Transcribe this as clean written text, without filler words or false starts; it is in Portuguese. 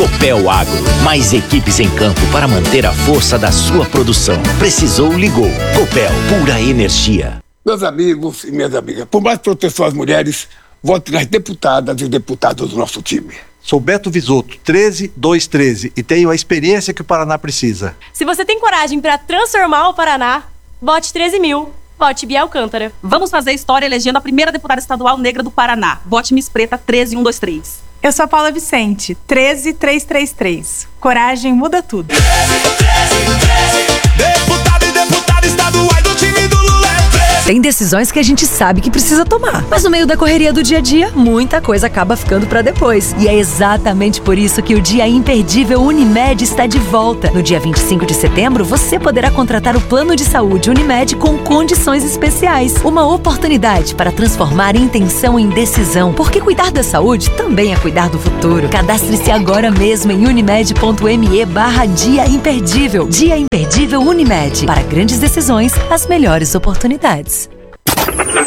Copel Agro, mais equipes em campo para manter a força da sua produção. Precisou, ligou. Copel, pura energia. Meus amigos e minhas amigas, por mais proteção às mulheres, vote nas deputadas e deputados do nosso time. Sou Beto Visoto, 13213, e tenho a experiência que o Paraná precisa. Se você tem coragem para transformar o Paraná, vote 13.000. Vote Bia Alcântara. Vamos fazer história elegendo a primeira deputada estadual negra do Paraná. Vote Miss Preta 13123. Eu sou a Paula Vicente, 13333. Coragem muda tudo. 13, 13, deputado e deputada estaduais do time do Lula. Tem decisões que a gente sabe que precisa tomar, mas no meio da correria do dia a dia, muita coisa acaba ficando pra depois. E é exatamente por isso que o Dia Imperdível Unimed está de volta. No dia 25 de setembro, você poderá contratar o plano de saúde Unimed com condições especiais. Uma oportunidade para transformar intenção em decisão, porque cuidar da saúde também é cuidar do futuro. Cadastre-se agora mesmo em unimed.me/Dia Imperdível. Dia Imperdível Unimed. Para grandes decisões, as melhores oportunidades.